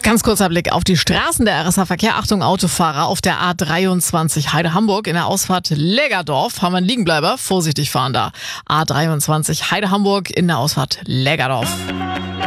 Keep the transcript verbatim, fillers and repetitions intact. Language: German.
Ganz kurzer Blick auf die Straßen. Der R S H-Verkehr. Achtung, Autofahrer auf der A dreiundzwanzig Heide-Hamburg. In der Ausfahrt Lägerdorf haben wir einen Liegenbleiber. Vorsichtig fahren da. A dreiundzwanzig Heide-Hamburg in der Ausfahrt Lägerdorf.